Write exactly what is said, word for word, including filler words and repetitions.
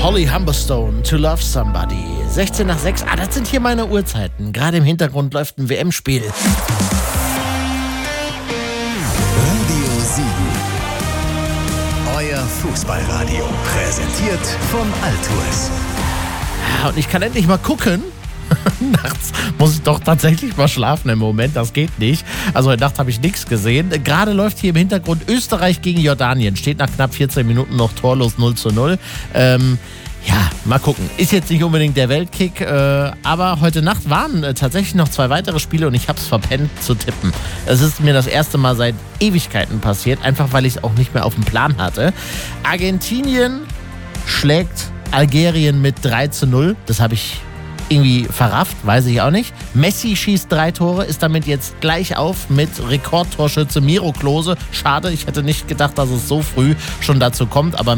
Holly Humberstone, To Love Somebody. sechzehn nach sechs, ah, das sind hier meine Uhrzeiten. Gerade im Hintergrund läuft ein W M-Spiel. Radio sieben. Euer Fußballradio. Präsentiert von Altours. Ja, und ich kann endlich mal gucken. Nachts muss ich doch tatsächlich mal schlafen im Moment, das geht nicht. Also heute Nacht habe ich nichts gesehen. Gerade läuft hier im Hintergrund Österreich gegen Jordanien. Steht nach knapp vierzehn Minuten noch torlos null zu null. Ähm, ja, mal gucken. Ist jetzt nicht unbedingt der Weltkick, äh, aber heute Nacht waren äh, tatsächlich noch zwei weitere Spiele und ich habe es verpennt zu tippen. Es ist mir das erste Mal seit Ewigkeiten passiert, einfach weil ich es auch nicht mehr auf dem Plan hatte. Argentinien schlägt Algerien mit drei zu null. Das habe ich irgendwie verrafft, weiß ich auch nicht. Messi schießt drei Tore, ist damit jetzt gleich auf mit Rekordtorschütze Miro Klose. Schade, ich hätte nicht gedacht, dass es so früh schon dazu kommt, aber